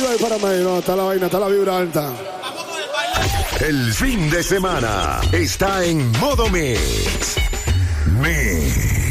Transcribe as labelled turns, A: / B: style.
A: ahí, párame ahí. No, está la vaina, está la vibra alta.
B: El fin de semana está en modo mix. Mix.